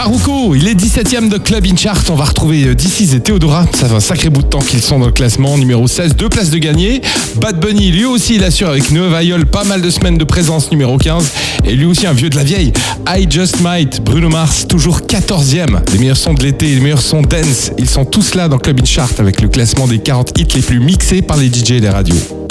Farruko, il est 17ème de Club In Chart. On va retrouver DC's et Theodora. Ça fait un sacré bout de temps qu'ils sont dans le classement. Numéro 16, 2 places de gagné. Bad Bunny, lui aussi, il assure avec Nueva York pas mal de semaines de présence, numéro 15. Et lui aussi, un vieux de la vieille. I Just Might, Bruno Mars, toujours 14ème. Les meilleurs sons de l'été, les meilleurs sons dance, ils sont tous là dans Club In Chart avec le classement des 40 hits les plus mixés par les DJ et les radios.